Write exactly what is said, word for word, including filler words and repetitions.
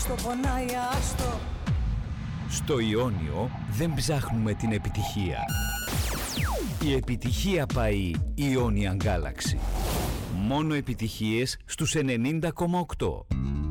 άστο, πονάει, άστο. Στο Ιόνιο δεν ψάχνουμε την επιτυχία. Η επιτυχία πάει Ionian Galaxy. Μόνο επιτυχίες στους ενενήντα κόμμα οκτώ.